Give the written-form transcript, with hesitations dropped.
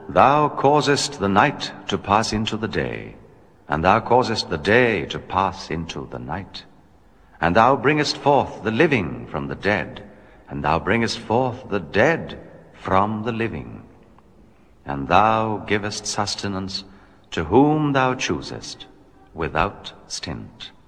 Thou causest the night to pass into the day, and thou causest the day to pass into the night. And thou bringest forth the living from the dead, and thou bringest forth the dead from the living. And thou givest sustenance to whom thou choosest, without stint.